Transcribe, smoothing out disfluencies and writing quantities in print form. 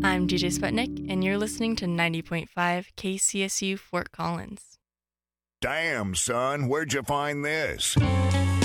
I'm DJ Sputnik, and you're listening to 90.5 KCSU Fort Collins. Damn, son, where'd you find this?